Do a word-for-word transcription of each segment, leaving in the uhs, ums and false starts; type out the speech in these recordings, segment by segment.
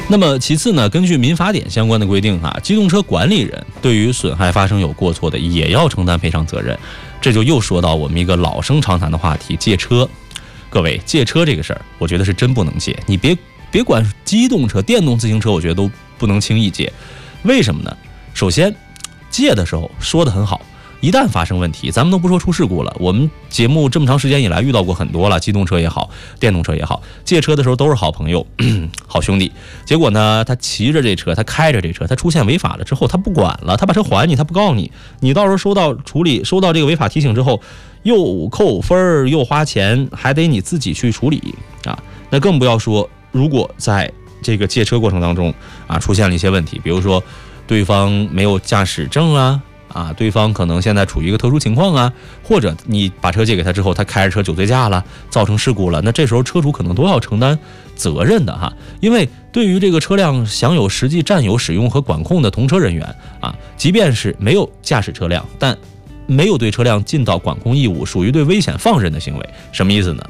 那么其次呢，根据民法典相关的规定啊，机动车管理人对于损害发生有过错的，也要承担赔偿责任。这就又说到我们一个老生常谈的话题，借车。各位，借车这个事儿，我觉得是真不能借。你别别管机动车、电动自行车，我觉得都不能轻易借。为什么呢？首先，借的时候说得很好。一旦发生问题，咱们都不说出事故了，我们节目这么长时间以来遇到过很多了，机动车也好，电动车也好，借车的时候都是好朋友好兄弟，结果呢他骑着这车，他开着这车，他出现违法了之后，他不管了，他把车还你，他不告你，你到时候收到处理收到这个违法提醒之后，又扣分又花钱，还得你自己去处理啊。那更不要说如果在这个借车过程当中啊出现了一些问题，比如说对方没有驾驶证啊啊，对方可能现在处于一个特殊情况啊，或者你把车借给他之后，他开着车酒醉驾了，造成事故了，那这时候车主可能都要承担责任的哈。因为对于这个车辆享有实际占有、使用和管控的同车人员啊，即便是没有驾驶车辆，但没有对车辆尽到管控义务，属于对危险放任的行为。什么意思呢？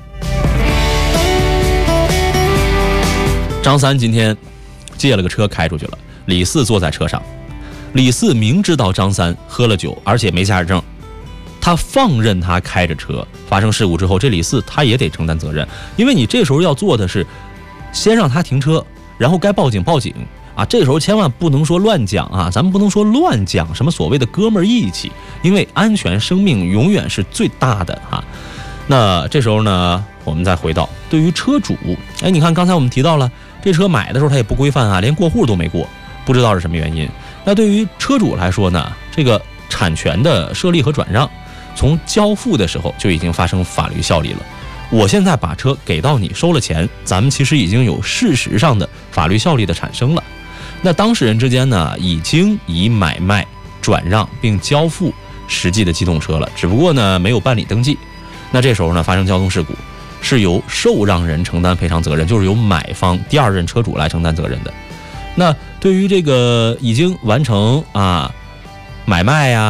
张三今天借了个车开出去了，李四坐在车上。李四明知道张三喝了酒，而且没驾驶证，他放任他开着车，发生事故之后，这李四他也得承担责任，因为你这时候要做的是先让他停车，然后该报警报警啊。这时候千万不能说乱讲啊，咱们不能说乱讲什么所谓的哥们儿义气，因为安全生命永远是最大的啊。那这时候呢，我们再回到对于车主，哎，你看刚才我们提到了，这车买的时候他也不规范啊，连过户都没过，不知道是什么原因。那对于车主来说呢，这个产权的设立和转让，从交付的时候就已经发生法律效力了。我现在把车给到你，收了钱，咱们其实已经有事实上的法律效力的产生了。那当事人之间呢，已经以买卖、转让并交付实际的机动车了，只不过呢没有办理登记。那这时候呢，发生交通事故，是由受让人承担赔偿责任，就是由买方第二任车主来承担责任的。那对于这个已经完成啊买卖呀、